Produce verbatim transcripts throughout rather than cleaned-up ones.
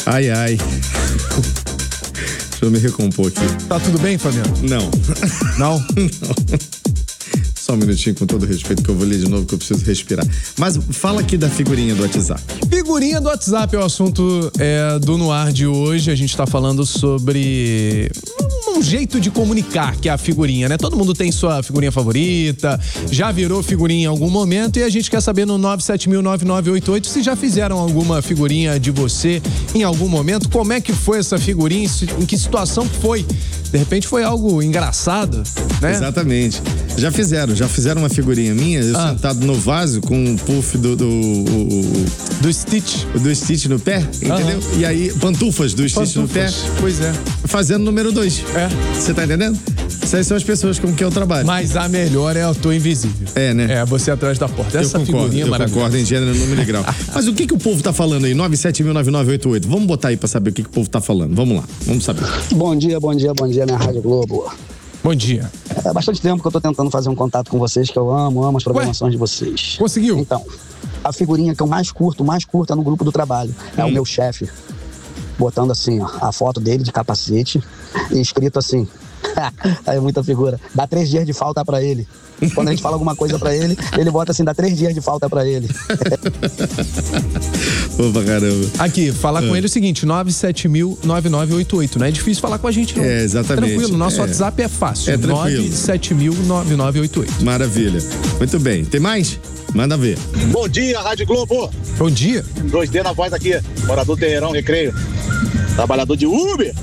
Ai, ai. Deixa eu me recompor aqui. Tá tudo bem, Fabiano? Não. Não? Não. Só um minutinho, com todo respeito, que eu vou ler de novo, que eu preciso respirar. Mas fala aqui da figurinha do WhatsApp. Figurinha do WhatsApp é o assunto é, do No Ar de hoje. A gente tá falando sobre um jeito de comunicar, que é a figurinha, né? Todo mundo tem sua figurinha favorita, já virou figurinha em algum momento, e a gente quer saber no nove sete mil, nove nove oito oito se já fizeram alguma figurinha de você em algum momento. Como é que foi essa figurinha? Em que situação foi? De repente foi algo engraçado, né? Exatamente. Já fizeram, já fizeram uma figurinha minha, eu ah. sentado no vaso com um puff do... Do, o, do Stitch. Do Stitch no pé, entendeu? Uhum. E aí, pantufas do Stitch no pé. Pois é. Fazendo número dois. É. Você tá entendendo? Essas são as pessoas com quem eu trabalho. Mas a melhor é a tua invisível. É, né? É, você atrás da porta. Essa eu concordo, figurinha eu maravilhosa. concordo em gênero, número e grau. Mas o que que o povo tá falando aí? nove sete mil, nove nove oito oito. Vamos botar aí pra saber o que que o povo tá falando. Vamos lá, vamos saber. Bom dia, bom dia, bom dia, minha Rádio Globo. Bom dia. É bastante tempo que eu tô tentando fazer um contato com vocês, que eu amo, amo as programações Ué? de vocês. Conseguiu? Então, a figurinha que eu mais curto, mais curto é no grupo do trabalho. É hum. o meu chefe, botando assim, ó, a foto dele de capacete e escrito assim... É muita figura. Dá três dias de falta pra ele. Quando a gente fala alguma coisa pra ele, ele bota assim, dá três dias de falta pra ele. Opa, caramba. Aqui, falar é. com ele é o seguinte, nove sete mil, nove nove oito oito. Não é difícil falar com a gente, não. É, exatamente. Tranquilo, nosso é. WhatsApp é fácil. É tranquilo. nove sete mil, nove nove oito oito. Maravilha. Muito bem. Tem mais? Manda ver. Bom dia, Rádio Globo. Bom dia. dois D na voz aqui. Morador Terreirão, Recreio. Trabalhador de Uber.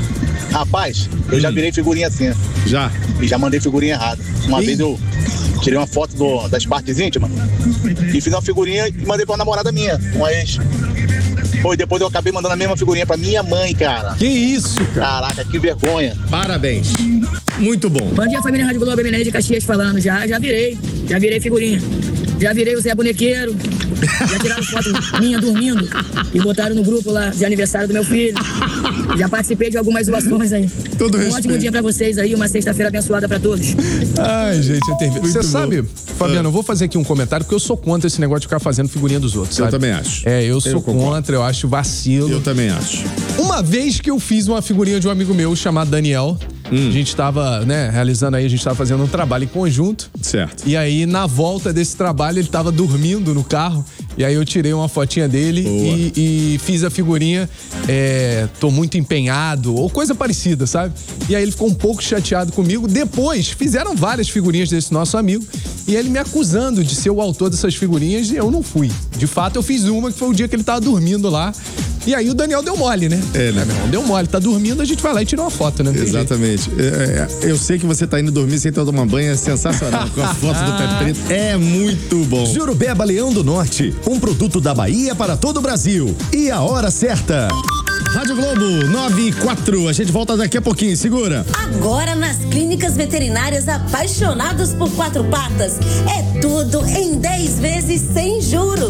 Rapaz, eu hum. já virei figurinha assim. Já? E já mandei figurinha errada. Uma Ih. vez eu tirei uma foto do, das partes íntimas e fiz uma figurinha e mandei pra uma namorada minha, uma ex. Pô, e depois eu acabei mandando a mesma figurinha pra minha mãe, cara. Que isso, cara? Caraca, que vergonha. Parabéns. Muito bom. Bom dia, família Rádio Globo, Eminente de Caxias falando. Já, já virei, já virei figurinha. Já virei o Zé Bonequeiro. Já tiraram foto minha dormindo e botaram no grupo lá de aniversário do meu filho. Já participei de algumas zoações aí. Todo um respeito. ótimo dia pra vocês aí, uma sexta-feira abençoada pra todos. Ai, gente, é terrível. Você sabe, Fabiano, eu vou fazer aqui um comentário, porque eu sou contra esse negócio de ficar fazendo figurinha dos outros, sabe? Eu também acho. É, eu sou eu contra, eu acho vacilo. Eu também acho. Uma vez que eu fiz uma figurinha de um amigo meu chamado Daniel, hum. a gente tava, né, realizando aí, a gente tava fazendo um trabalho em conjunto. Certo. E aí, na volta desse trabalho, ele tava dormindo no carro. E aí eu tirei uma fotinha dele e, e fiz a figurinha, é, tô muito empenhado, ou coisa parecida, sabe? E aí ele ficou um pouco chateado comigo. Depois, fizeram várias figurinhas desse nosso amigo e ele me acusando de ser o autor dessas figurinhas e eu não fui. De fato, eu fiz uma que foi o dia que ele tava dormindo lá. E aí o Daniel deu mole, né? É, né? É, deu mole, tá dormindo, a gente vai lá e tira uma foto, né? Exatamente. É, eu sei que você tá indo dormir sem tomar banho, é sensacional. Com a foto do pé preto, é muito bom. Jurubeba Leão do Norte, um produto da Bahia para todo o Brasil. E a hora certa. Rádio Globo nove e quatro, a gente volta daqui a pouquinho, segura. Agora nas clínicas veterinárias apaixonados por quatro patas, é tudo em dez vezes sem juros.